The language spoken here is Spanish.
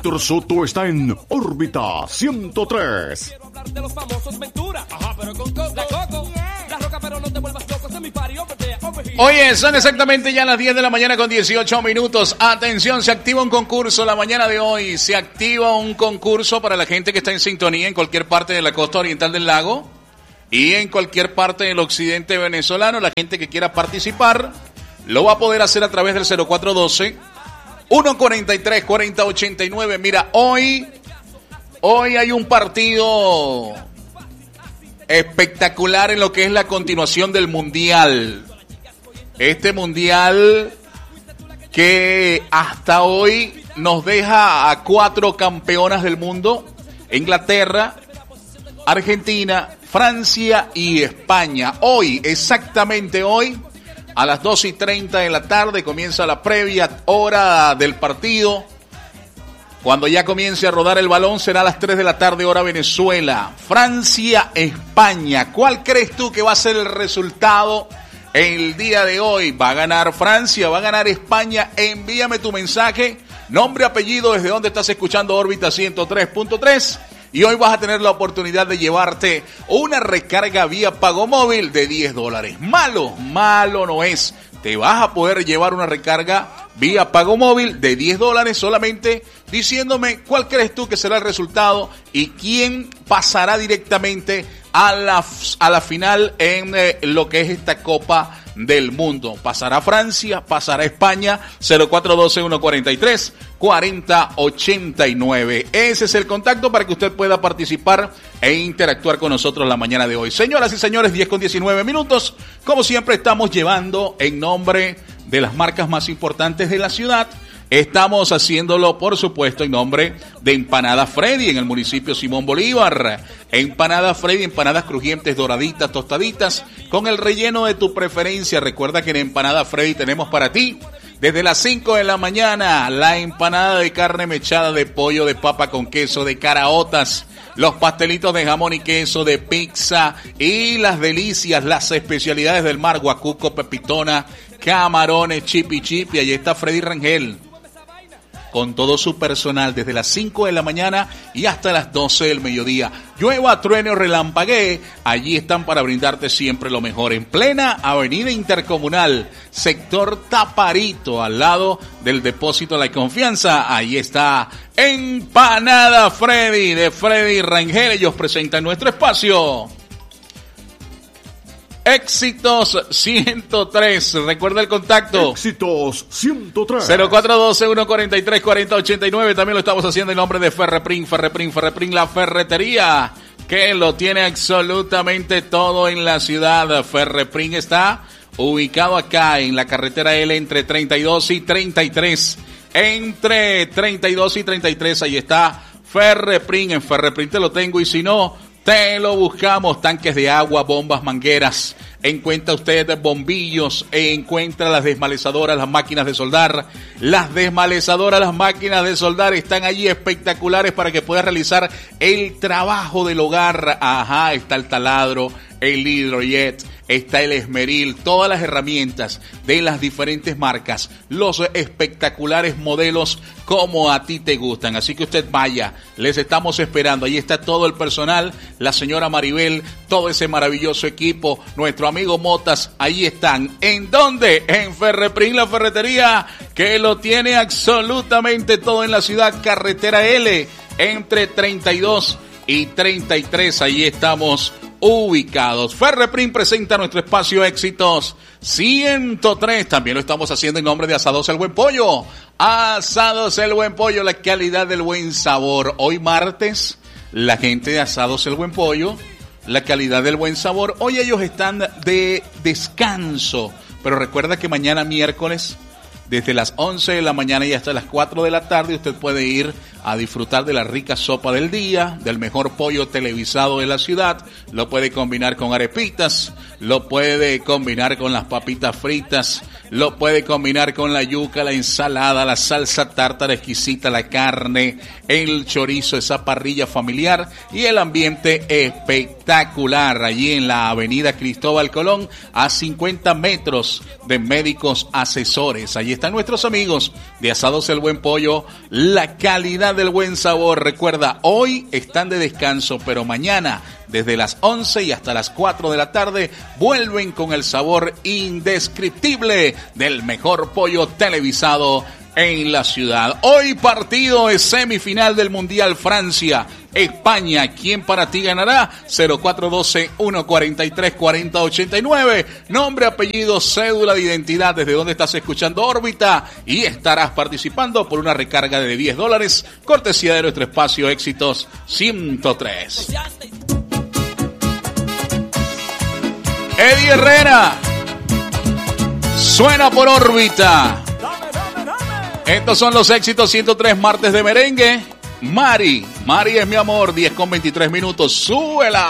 Héctor Soto está en órbita 103. De los famosos Ventura. Ajá, pero con Coco. La Coco. La Roca, pero no te vuelvas loco. Este es mi party over there. Oye, son exactamente ya las 10 de la mañana con 18 minutos. Atención, se activa un concurso la mañana de hoy. Se activa un concurso para la gente que está en sintonía en cualquier parte de la costa oriental del lago y en cualquier parte del occidente venezolano. La gente que quiera participar lo va a poder hacer a través del 0412-143-4089. Mira, hoy hay un partido espectacular en lo que es la continuación del Mundial. Este Mundial que hasta hoy nos deja a 4 campeonas del mundo: Inglaterra, Argentina, Francia y España. Hoy, exactamente hoy, a las 2:30 de la tarde comienza la previa hora del partido. Cuando ya comience a rodar el balón será a las 3 de la tarde hora Venezuela. Francia, España. ¿Cuál crees tú que va a ser el resultado el día de hoy? ¿Va a ganar Francia? ¿Va a ganar España? Envíame tu mensaje, nombre, apellido, desde donde estás escuchando órbita 103.3. Y hoy vas a tener la oportunidad de llevarte una recarga vía pago móvil de $10. Malo no es. Te vas a poder llevar una recarga vía pago móvil de $10 solamente diciéndome cuál crees tú que será el resultado y quién pasará directamente a la final en lo que es esta Copa del Mundo. ¿Pasará Francia? ¿Pasará España? 0412-143-4089. Ese es el contacto para que usted pueda participar e interactuar con nosotros la mañana de hoy. Señoras y señores, 10:19. Como siempre estamos llevando en nombre de las marcas más importantes de la ciudad. Estamos haciéndolo, por supuesto, en nombre de Empanada Freddy en el municipio Simón Bolívar. Empanada Freddy, empanadas crujientes, doraditas, tostaditas, con el relleno de tu preferencia. Recuerda que en Empanada Freddy tenemos para ti, desde las 5 de la mañana, la empanada de carne mechada, de pollo, de papa con queso, de caraotas, los pastelitos de jamón y queso, de pizza y las delicias, las especialidades del mar, guacuco, pepitona, camarones, chipi. Allí está Freddy Rangel con todo su personal desde las 5 de la mañana y hasta las 12 del mediodía. Llueva, truene o relampaguee, allí están para brindarte siempre lo mejor. En plena avenida Intercomunal, sector Taparito, al lado del depósito La Confianza, ahí está Empanada Freddy de Freddy Rangel. Ellos presentan nuestro espacio Éxitos 103. Recuerda el contacto. Éxitos 103. 0412-143-4089. También lo estamos haciendo en nombre de Ferreprim, la ferretería que lo tiene absolutamente todo en la ciudad. Ferreprim está ubicado acá en la carretera L entre 32 y 33. Entre 32 y 33, ahí está Ferreprim. En Ferreprim te lo tengo y si no, te lo buscamos. Tanques de agua, bombas, mangueras. Encuentra usted bombillos, encuentra las desmalezadoras, las máquinas de soldar. Las desmalezadoras, las máquinas de soldar están allí espectaculares para que puedas realizar el trabajo del hogar. Ajá, está el taladro, el hidrojet, está el esmeril, todas las herramientas de las diferentes marcas, los espectaculares modelos como a ti te gustan. Así que usted vaya, les estamos esperando. Ahí está todo el personal, la señora Maribel, todo ese maravilloso equipo, nuestro amigo Motas, ahí están. ¿En dónde? En Ferreprim, la ferretería que lo tiene absolutamente todo en la ciudad, carretera L, entre 32 y 33, ahí estamos ubicados. Ferreprim presenta nuestro espacio Éxitos 103. También lo estamos haciendo en nombre de Asados El Buen Pollo. Asados El Buen Pollo, la calidad del buen sabor. Hoy martes, la gente de Asados El Buen Pollo, la calidad del buen sabor. Hoy ellos están de descanso, pero recuerda que mañana miércoles, desde las 11 de la mañana y hasta las 4 de la tarde, usted puede ir a disfrutar de la rica sopa del día, del mejor pollo televisado de la ciudad. Lo puede combinar con arepitas, lo puede combinar con las papitas fritas, lo puede combinar con la yuca, la ensalada, la salsa tártara exquisita, la carne, el chorizo, esa parrilla familiar y el ambiente espectacular allí en la avenida Cristóbal Colón, a 50 metros de Médicos Asesores. Allí están nuestros amigos de Asados El Buen Pollo, la calidad del Buen Sabor. Recuerda, hoy están de descanso, pero mañana, desde las 11 y hasta las 4 de la tarde, vuelven con el sabor indescriptible del mejor pollo televisado en la ciudad. Hoy partido de semifinal del Mundial Francia-España. ¿Quién para ti ganará? 0412-143-4089. Nombre, apellido, cédula de identidad, desde donde estás escuchando Órbita, y estarás participando por una recarga de $10, cortesía de nuestro espacio Éxitos 103. Eddie Herrera suena por Órbita. Estos son los Éxitos 103, martes de merengue. Mari es mi amor, 10:23. Súbela.